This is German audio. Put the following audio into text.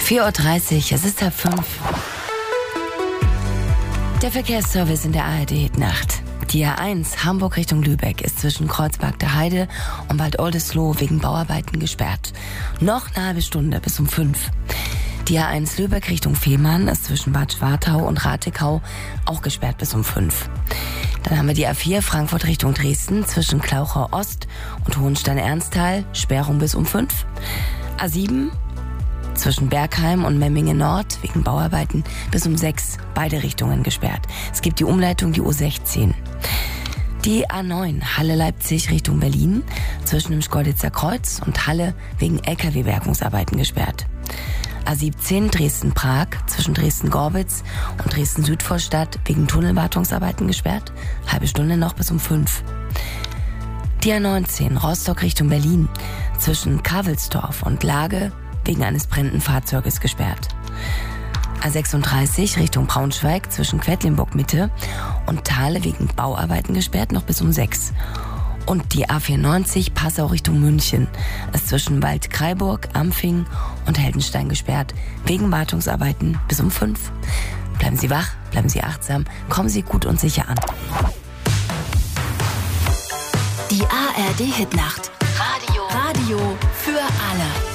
4:30 Uhr, es ist 4:30. Der Verkehrsservice in der ARD-Nacht. Die A1 Hamburg Richtung Lübeck ist zwischen Kreuzberg der Heide und Bad Oldesloe wegen Bauarbeiten gesperrt. Noch eine halbe Stunde bis um 5. Die A1 Lübeck Richtung Fehmarn ist zwischen Bad Schwartau und Ratekau auch gesperrt bis um 5. Dann haben wir die A4 Frankfurt Richtung Dresden zwischen Klauchau Ost und Hohenstein-Ernsthal, Sperrung bis um 5. A7 zwischen Bergheim und Memmingen Nord wegen Bauarbeiten bis um 6, beide Richtungen gesperrt. Es gibt die Umleitung, die U16. Die A9 Halle-Leipzig Richtung Berlin zwischen dem Schkeuditzer Kreuz und Halle wegen LKW-Bergungsarbeiten gesperrt. A17 Dresden-Prag zwischen Dresden-Gorbitz und Dresden-Südvorstadt wegen Tunnelwartungsarbeiten gesperrt. Halbe Stunde noch bis um 5. Die A19 Rostock Richtung Berlin zwischen Kavelsdorf und Lage wegen eines brennenden Fahrzeuges gesperrt. A36 Richtung Braunschweig zwischen Quedlinburg-Mitte und Thale wegen Bauarbeiten gesperrt, noch bis um 6. Und die A94 Passau Richtung München ist zwischen Waldkraiburg, Ampfing und Heldenstein gesperrt, wegen Wartungsarbeiten bis um 5. Bleiben Sie wach, bleiben Sie achtsam, kommen Sie gut und sicher an. Die ARD-Hitnacht. Radio für alle.